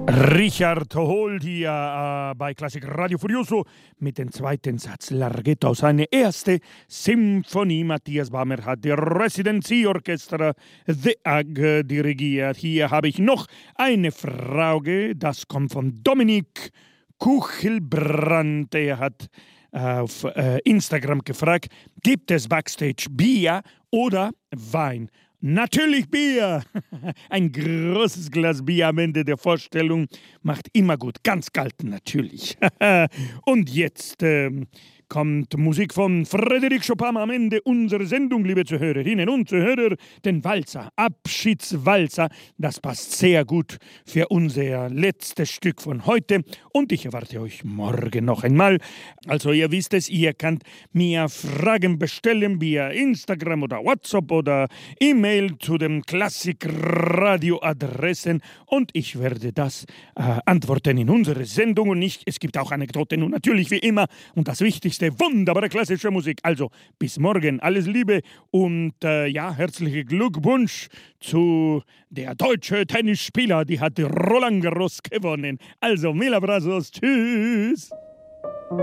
Richard Holt hier bei Klassik Radio Furioso mit dem zweiten Satz Larghetto aus seiner ersten Symphonie. Matthias Bammer hat die Residency-Orchester The AG dirigiert. Hier habe ich noch eine Frage, das kommt von Dominik Kuchelbrand. Er hat auf Instagram gefragt, gibt es Backstage Bier oder Wein? Natürlich Bier. Ein großes Glas Bier am Ende der Vorstellung macht immer gut. Ganz kalt natürlich. Und jetzt kommt Musik von Frédéric Chopin am Ende unserer Sendung, liebe Zuhörerinnen und Zuhörer. Den Walzer, Abschiedswalzer, das passt sehr gut für unser letztes Stück von heute. Und ich erwarte euch morgen noch einmal. Also ihr wisst es, ihr könnt mir Fragen bestellen via Instagram oder WhatsApp oder E-Mail zu den Klassik-Radio-Adressen. Und ich werde das antworten in unserer Sendung. Und es gibt auch Anekdoten und natürlich wie immer. Und das Wichtigste, wunderbare klassische Musik. Also bis morgen, alles Liebe und herzlichen Glückwunsch zu der deutschen Tennisspieler, die hat Roland Garros gewonnen. Also mil abrazos, tschüss.